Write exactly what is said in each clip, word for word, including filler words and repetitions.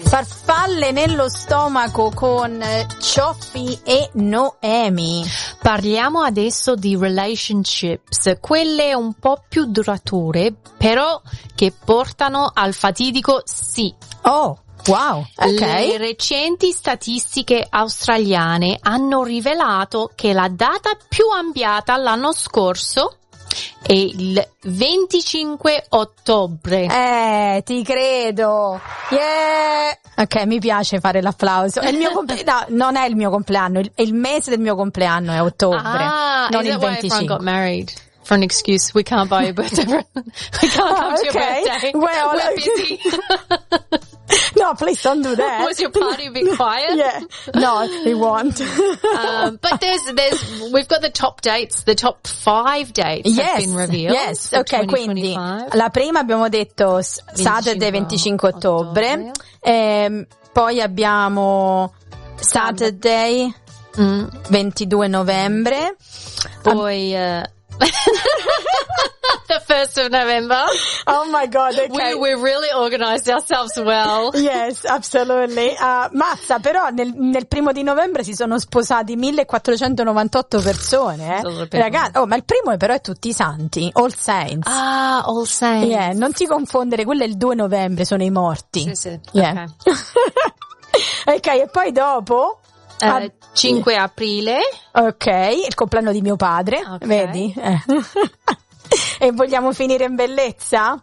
Farfalle nello stomaco con Cioffi e Noemi. Parliamo adesso di relationships, quelle un po' più durature, però che portano al fatidico sì. Oh, wow, ok. Le recenti statistiche australiane hanno rivelato che la data più ampliata l'anno scorso è il venticinque ottobre. Eh, ti credo. Yeah. Ok, mi piace fare l'applauso. È il mio compleanno, no, non è il mio compleanno, è il mese del mio compleanno, è ottobre. Ah, non is il it why venticinque. Frank got married? For an excuse, we can't buy you a birthday present. We can't Oh, come to your okay. birthday. Well, We're like- busy. No, please don't do that. Was your party a bit quiet? Yeah. No, it won't. Um, but there's, there's, we've got the top dates, the top five dates Yes, have been revealed. yes, for ok, quindi twenty twenty-five. la prima abbiamo detto s- Saturday venticinque ottobre, ehm, poi abbiamo Saturday Mm. ventidue novembre, Poi, uh, the first of November. oh my god, okay. We, we really organized ourselves well. Yes, absolutely. Uh, mazza, però nel, nel primo di novembre si sono sposati millequattrocentonovantotto persone, Sono eh. per- Ragazzi, oh, ma il primo però è tutti i santi, All Saints. Ah, All Saints. Yeah, non ti confondere, quello è il due novembre, sono i morti. Sì, sì. Yeah. Ok, e poi dopo? Eh, Ah, cinque aprile. ok, il compleanno di mio padre, Ok. vedi? Eh. E vogliamo finire in bellezza?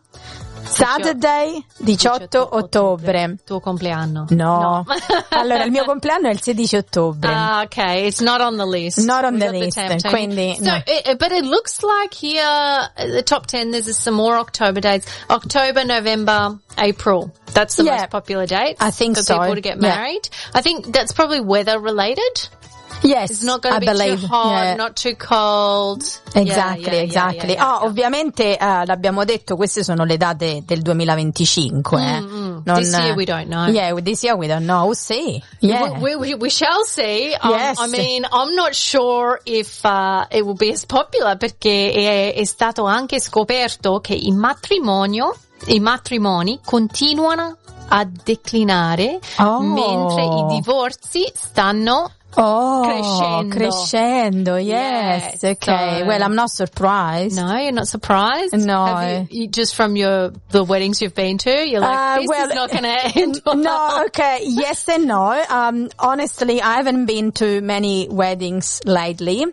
Saturday diciotto ottobre. Tuo compleanno. No. Allora, il mio compleanno è il sedici ottobre. Ah, okay. It's not on the list. Not on We the got list, temp- quindi, So, no. it, but it looks like here, uh, the top ten, there's some more October dates. October, November, April. That's the Yeah. most popular date. I think for so. people to get Yeah. married. I think that's probably weather related. Yes, It's not going I to be believe. too hot, Yeah. not too cold. Exactly, Yeah, yeah, yeah, exactly. yeah, yeah, Oh, yeah. ovviamente eh, l'abbiamo detto, queste sono le date del duemilaventicinque. eh. Mm, mm. Non, This year eh, we don't know. Yeah, this year we don't know. We'll see. Yeah. We, we, we shall see. Um, Yes. I mean, I'm not sure if uh, it will be as popular perché è, è stato anche scoperto che i matrimonio, i matrimoni continuano a declinare Oh. mentre i divorzi stanno Oh, crescendo. crescendo, yes. Yeah, Okay. so- Well, I'm not surprised. No, you're not surprised? No. Have you, you, just from your the weddings you've been to, you're like, Uh, this well, is not going to end well. No, okay, yes and no. Um, honestly, I haven't been to many weddings lately.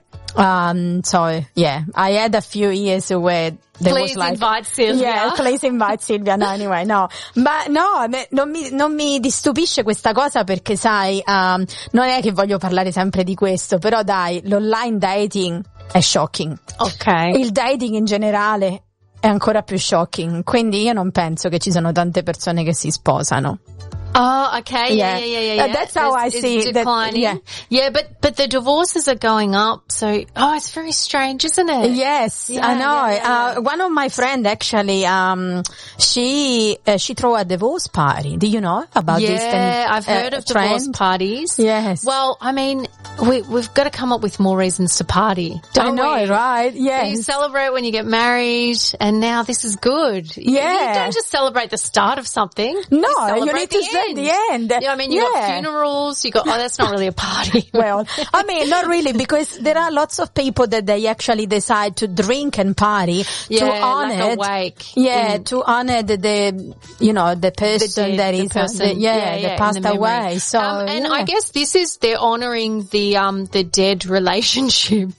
Um, so yeah, I had a few years where there Please was like, invite Sylvia. Yeah, please invite Silvia. No, anyway, no. Ma no, me- non mi, non mi distupisce questa cosa perché sai, um, non è che voglio parlare sempre di questo, però dai, l'online dating è shocking. Ok. Il dating in generale è ancora più shocking, quindi io non penso che ci sono tante persone che si sposano. Oh, okay. Yeah, Yeah. yeah, yeah, Uh, yeah. that's how I It's- see it's it, that- declining. yeah. Yeah, but but the divorces are going up. So, oh, it's very strange, isn't it? Yes, Yeah, I know. yeah, yeah, Uh, one of my friend actually, um, she uh, she threw a divorce party. Do you know about this? Yeah, um, I've heard uh, of divorce trend? parties. Yes. Well, I mean, we, we've got to come up with more reasons to party. I Don't know, we? right? You Yes. celebrate when you get married, and now this is good. You- Yeah. You don't just celebrate the start of something. No, you, you celebrate need to the say end. the end. You know what I mean? You got Yeah. funerals, you got, oh, that's not really a party. Well, I mean, not really, because there are lots of people that they actually decide to drink and party to Yeah, honor like a it. wake Yeah, in- to honor the, the, you know, the person dead- that the is, uh, person, the- yeah, yeah, yeah, that in passed the memory. away. So, um, and yeah. I guess this is they're honouring the um the dead relationship.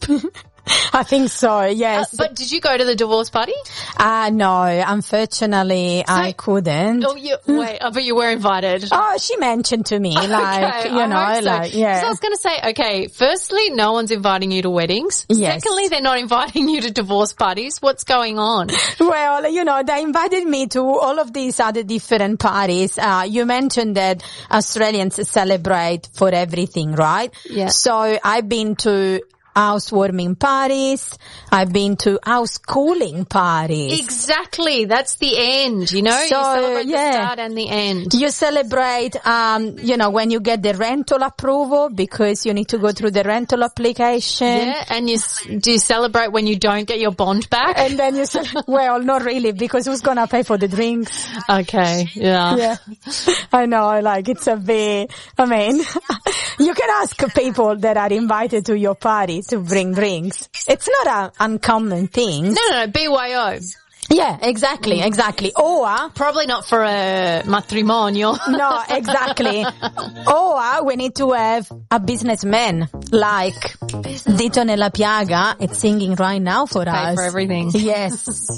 I think so, Uh, yes. but did you go to the divorce party? Ah, no, unfortunately, I couldn't. Oh, you wait, oh, but you were invited. Oh, she mentioned to me, like, Okay, you I know, hope so. like, 'Cause I yeah. was going to say, okay, firstly, no one's inviting you to weddings. Yes. Secondly, they're not inviting you to divorce parties. What's going on? Well, you know, they invited me to all of these other different parties. Uh, you mentioned that Australians celebrate for everything, right? Yeah. So I've been to housewarming parties. I've been to house cooling parties. Exactly. That's the end, you know? So, you celebrate yeah. the start and the end. You celebrate, um, you know, when you get the rental approval because you need to go through the rental application. Yeah, and you s- do you celebrate when you don't get your bond back? And then you say, well, not really, because who's gonna pay for the drinks? Okay, yeah. Yeah. I know, like, it's a bit, I mean, you can ask people that are invited to your party to bring drinks. It's not an uncommon thing. No, no, no, B Y O. Yeah, exactly, exactly. Or, Probably not for a matrimonio. no, exactly. Or we need to have a businessman like Dito Nella Piaga. It's singing right now for Pay us. for everything. Yes.